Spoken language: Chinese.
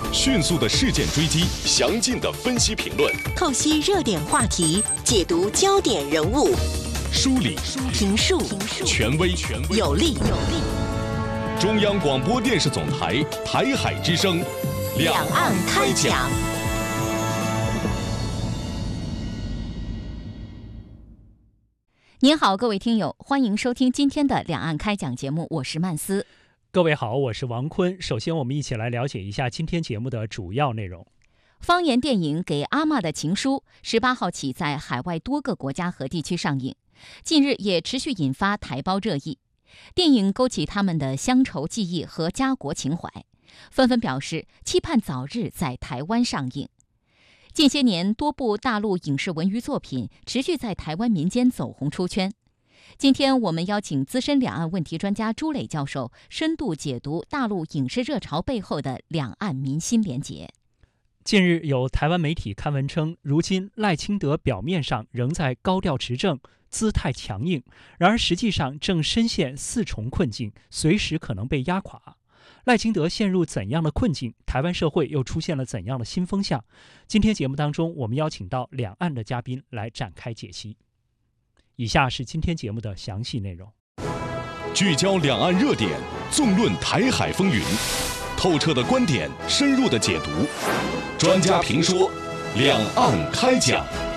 迅速的事件追击，详尽的分析评论， 透析热点话题，解读焦点人物， 梳理评述权威有力。 中央广播电视总台台海之声， 两岸开讲。 您好，各位听友，欢迎收听今天的两岸开讲节目，我是曼斯。 各位好，我是王坤。首先，我们一起来了解一下今天节目的主要内容。 方言电影《给阿嬷的情书》18号起在海外多个国家和地区上映，近日也持续引发台胞热议。电影勾起他们的乡愁记忆和家国情怀，纷纷表示期盼早日在台湾上映。近些年，多部大陆影视文娱作品持续在台湾民间走红出圈。今天我们邀请资深两岸问题专家朱磊教授深度解读大陆影视热潮背后的两岸民心连结。 近日有台湾媒体刊文称，如今赖清德表面上仍在高调执政，姿态强硬，然而实际上正深陷四重困境，随时可能被压垮。赖清德陷入怎样的困境？台湾社会又出现了怎样的新风向？今天节目当中，我们邀请到两岸的嘉宾来展开解析。以下是今天节目的详细内容。 聚焦两岸热点，纵论台海风云，透彻的观点，深入的解读，专家评说，两岸开讲。